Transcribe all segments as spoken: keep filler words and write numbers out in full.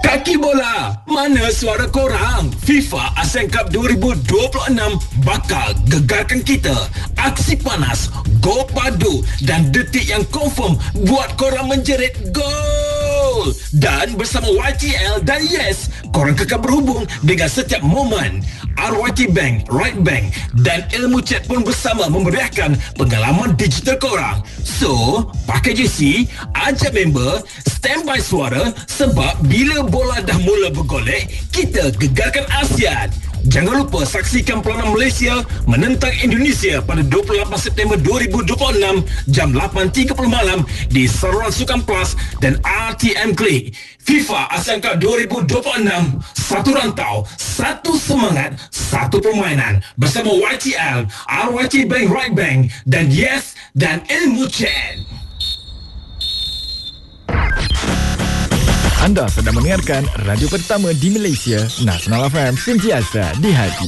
Kaki bola, mana suara korang? FIFA Asian Cup dua ribu dua puluh enam bakal gegarkan kita. Aksi panas, gol padu dan detik yang confirm buat korang menjerit gol. Dan bersama Y T L dan Yes, korang kekal berhubung dengan setiap momen. R Y T Bank, Right Bank dan Ilmu Chat pun bersama memeriahkan pengalaman digital korang. So, pakai J C, ajak member, standby suara sebab bila bola dah mula bergolek, kita gegarkan ASEAN. Jangan lupa saksikan peranan Malaysia menentang Indonesia pada dua puluh lapan September dua ribu dua puluh enam jam lapan tiga puluh malam di saluran Sukan Plus dan R T M Klik. FIFA Asian Cup dua ribu dua puluh enam, satu rantau, satu semangat, satu permainan bersama Y T L, R Y T Bank, Right Bank dan Yes dan Ilmu Chat. Anda sedang mendengarkan radio pertama di Malaysia, Nasional F M, sentiasa di hati.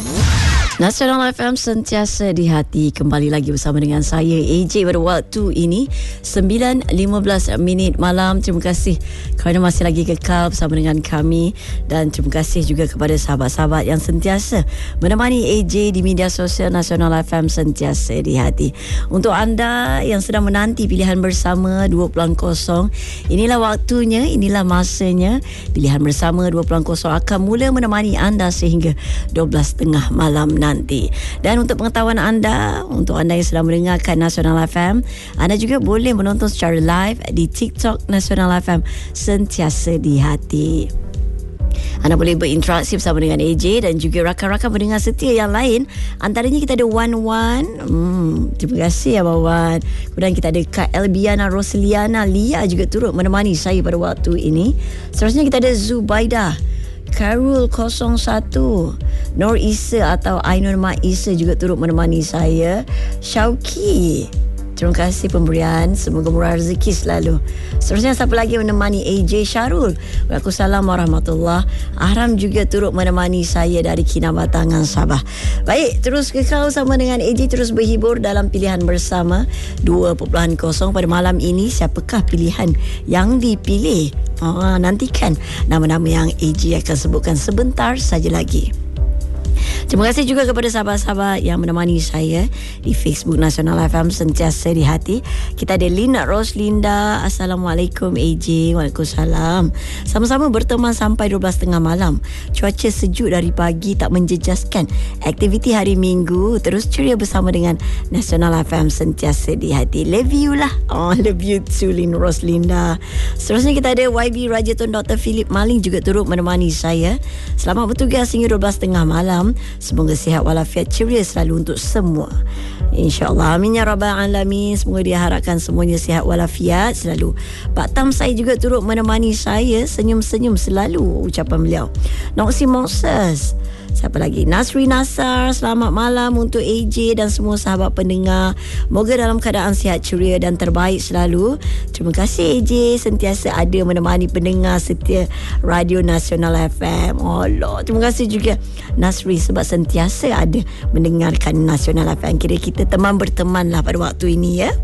Nasional F M sentiasa di hati. Kembali lagi bersama dengan saya A J pada waktu ini sembilan lima belas minit malam. Terima kasih kerana masih lagi kekal bersama dengan kami. Dan terima kasih juga kepada sahabat-sahabat yang sentiasa menemani A J di media sosial. Nasional F M sentiasa di hati. Untuk anda yang sedang menanti pilihan bersama dua puluh kosong, inilah waktunya, inilah masanya. Pilihan bersama dua puluh kosong akan mula menemani anda sehingga dua belas tiga puluh malam nanti. Dan untuk pengetahuan anda, untuk anda yang sedang mendengarkan Nasional F M, anda juga boleh menonton secara live di TikTok Nasional F M sentiasa di hati. Anda boleh berinteraksi bersama dengan A J dan juga rakan-rakan pendengar setia yang lain. Antaranya kita ada Wan Wan. Hmm, terima kasih Abang Wan. Kemudian kita ada Kak Elbiana Rosliana Lia juga turut menemani saya pada waktu ini. Seterusnya kita ada Zubaida Karul kosong satu, Nur Isa atau Ainun Mak Isa juga turut menemani saya. Syauki, terima kasih pemberian, semoga murah rezeki selalu. Seterusnya siapa lagi menemani? A J Syarul, Waalaikumsalam warahmatullahi. Ahram juga turut menemani saya dari Kinabatangan, Sabah. Baik, terus kekal sama dengan A J, terus berhibur dalam pilihan bersama dua puluh kosong pada malam ini. Siapakah pilihan yang dipilih? Oh, nantikan nama-nama yang A J akan sebutkan sebentar saja lagi. Terima kasih juga kepada sahabat-sahabat yang menemani saya di Facebook Nasional F M sentiasa di hati. Kita ada Lina Roslinda. Assalamualaikum A J. Waalaikumsalam. Sama-sama berteman sampai dua belas tiga puluh malam. Cuaca sejuk dari pagi tak menjejaskan. Aktiviti hari Minggu terus ceria bersama dengan Nasional F M sentiasa di hati. Love you lah. Oh, love you too Lina Roslinda. Seterusnya kita ada Y B Rajatun Doktor Philip Maling juga turut menemani saya. Selamat bertugas hingga dua belas tiga puluh malam. Semoga sihat walafiat ceria selalu untuk semua, InsyaAllah. Amin ya Rabbal Alamin. Semoga diharapkan semuanya sihat walafiat selalu. Pak Tam saya juga turut menemani saya. Senyum-senyum selalu ucapan beliau. Noksi Moses. Siapa lagi? Nasri Nasar. Selamat malam untuk A J dan semua sahabat pendengar. Moga dalam keadaan sihat ceria dan terbaik selalu. Terima kasih A J, sentiasa ada menemani pendengar setia Radio Nasional F M. Allah, terima kasih juga Nasri sebab sentiasa ada mendengarkan Nasional F M. Kira kita teman berteman lah pada waktu ini ya.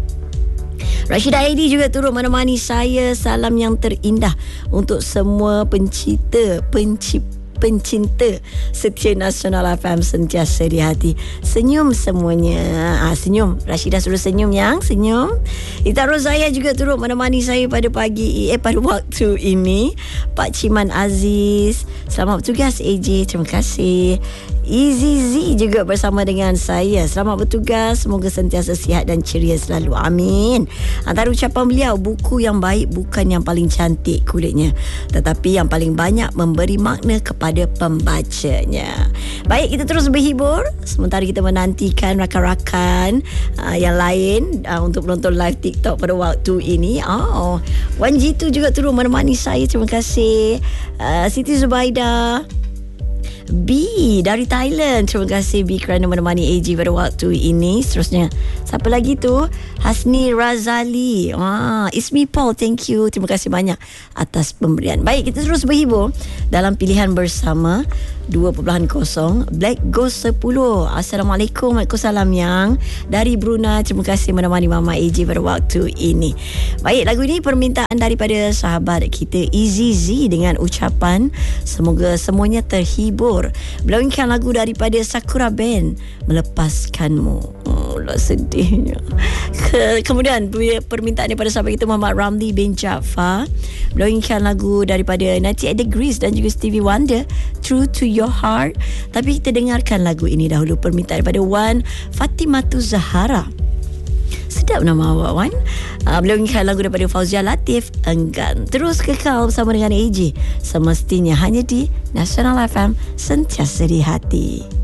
Rashidah Aidi juga turut menemani saya. Salam yang terindah untuk semua pencipta pencipta pencinta setia Nasional F M sentiasa di hati. Senyum semuanya. Ah, senyum. Rashidah suruh senyum yang senyum. Ita Rozaya juga turut menemani saya pada pagi eh pada waktu ini. Pak Ciman Aziz, selamat bertugas A J. Terima kasih. Easy Z juga bersama dengan saya. Selamat bertugas. Semoga sentiasa sihat dan ceria selalu. Amin. Antara ucapan beliau, buku yang baik bukan yang paling cantik kulitnya, tetapi yang paling banyak memberi makna kepada pembacanya. Baik, kita terus berhibur sementara kita menantikan rakan-rakan uh, yang lain uh, untuk menonton live TikTok pada waktu ini. Oh, Wan Jitu juga turut menemani saya. Terima kasih. uh, Siti Zubaida. B dari Thailand. Terima kasih B kerana menemani A J pada waktu ini. Seterusnya, siapa lagi tu? Hasni Razali. Wah, Ismi Paul, thank you. Terima kasih banyak atas pemberian. Baik, kita terus berhibur dalam pilihan bersama dua perpuluhan kosong Black Ghost sepuluh. Assalamualaikum. Waalaikumsalam yang dari Brunei. Terima kasih menemani Mama A J pada waktu ini. Baik, lagu ini permintaan daripada sahabat kita Easy Z dengan ucapan semoga semuanya terhibur. Blowingkan lagu daripada Sakura Band, Melepaskanmu. Oh, lah sedihnya. Ke, kemudian permintaan daripada sahabat kita Muhammad Ramli bin Jaafar, blowingkan lagu daripada ninety-eight Degrees dan juga Stevie Wonder, True to Your Heart. Tapi kita dengarkan lagu ini dahulu. Permintaan daripada Wan Fatimatu Zahara. Sedap nama awak, Wan. Uh, blowingkan lagu daripada Fauzia Latif, Enggan. Terus kekal bersama dengan A J semestinya hanya di National F M, sentiasa di hati.